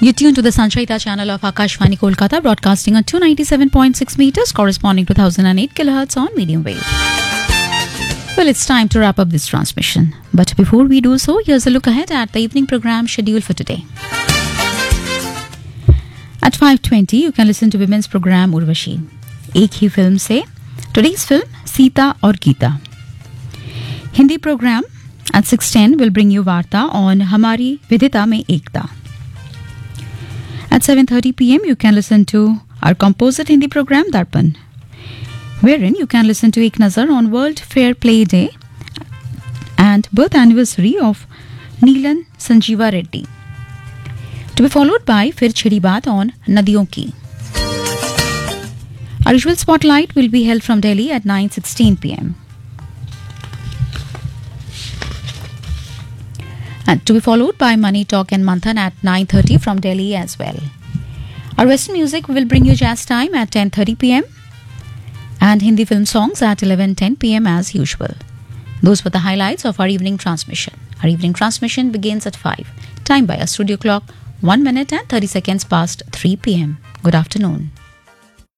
You're tuned to the Sanchayita channel of Akashvani Kolkata, broadcasting on 297.6 meters, corresponding to 1008 kilohertz on medium wave. Well, it's time to wrap up this transmission. But before we do so, here's a look ahead at the evening program schedule for today. At 5:20, you can listen to women's program Urvashi. एक ही film से today's film Sita और Geeta. Hindi program at 6:10 will bring you Varta on Hamari Vidhita में एकता. At 7:30 p.m. you can listen to our composite Hindi program Darpan, wherein you can listen to Ek Nazar on World Fair Play Day and birth anniversary of Neelan Sanjeeva Reddy. To be followed by Fir Chhidi Baat on Nadiyon Ki. Our usual spotlight will be held from Delhi at 9:16 p.m. And to be followed by Money Talk and Manthan at 9:30 from Delhi as well. Our Western music will bring you Jazz Time at 10:30 p.m. and Hindi film songs at 11:10 p.m. as usual. Those were the highlights of our evening transmission. Our evening transmission begins at 5. Time by our studio clock, 1 minute and 30 seconds past 3 p.m. Good afternoon.